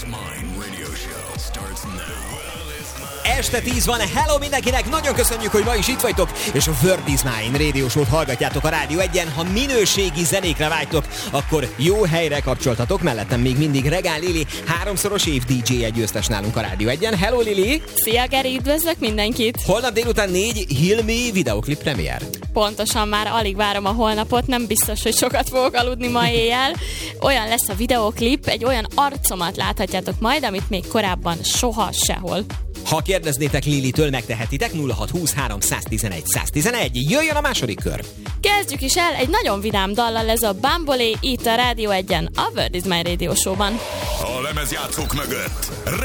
is Mine radio show starts now. Este 10 van, hello mindenkinek, nagyon köszönjük, hogy ma is itt vagytok, és a World is Mine radio show-t hallgatjátok a Rádió 1-en. Ha minőségi zenékre vágytok, akkor jó helyre kapcsoltatok, mellettem még mindig Regál Lili, 3-szoros év DJ-je győztes nálunk a Rádió 1-en. Hello Lili! Szia Geri, üdvözlök mindenkit! Holnap délután 4 Heal Me videoklip premier. Pontosan, már alig várom a holnapot, nem biztos, hogy sokat fogok aludni ma éjjel. Olyan lesz a videoklip, egy olyan arcomat láthatjátok majd, amit még korábban soha sehol. Ha kérdeznétek Lilitől, megtehetitek 0620 111 111. Jöjjön a második kör! Kezdjük is el egy nagyon vidám dallal, ez a Bambolé itt a Rádió 1-en, a World is Mine Radio Show-ban. A lemezjátszók mögött